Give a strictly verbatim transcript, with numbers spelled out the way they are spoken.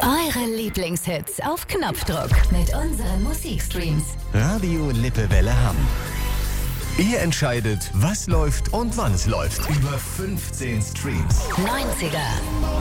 Eure Lieblingshits auf Knopfdruck mit unseren Musikstreams. Radio Lippewelle Hamm. Ihr entscheidet, was läuft und wann es läuft. Über fünfzehn Streams. neunziger,